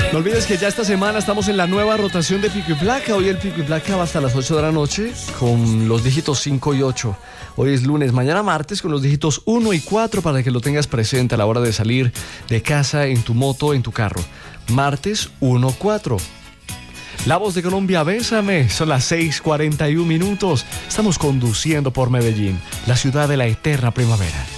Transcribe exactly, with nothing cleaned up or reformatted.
No olvides que ya esta semana estamos en la nueva rotación de Pico y Placa. Hoy el Pico y Placa va hasta las ocho de la noche con los dígitos cinco y ocho. Hoy es lunes, mañana martes con los dígitos uno y cuatro para que lo tengas presente a la hora de salir de casa, en tu moto, en tu carro. Martes uno cuatro. La Voz de Colombia, bésame. Son las seis cuarenta y un minutos. Estamos conduciendo por Medellín, la ciudad de la eterna primavera.